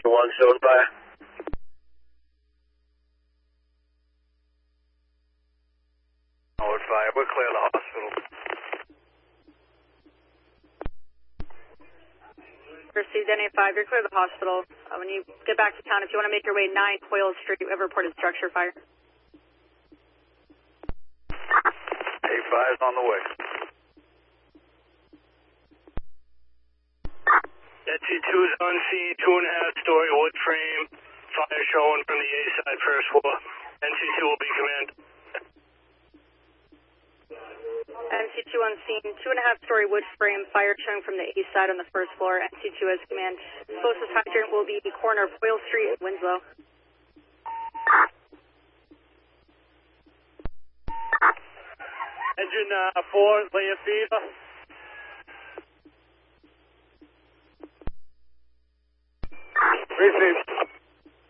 1 showing fire. Forward fire, we're clear of the hospital. Received NA5, you're clear of the hospital. When you get back to town, if you want to make your way 9 Hoyle Street, we have reported structure fire. A5 is on the way. NC2 is on scene, 2.5-story wood frame, fire showing from the A side first floor. NC2 will be command. NC2 on scene, 2.5-story wood frame, fire showing from the A side on the first floor. NC2 has command. Closest hydrant will be the corner of Hoyle Street at Winslow. Engine 4, Leah Fever. Received.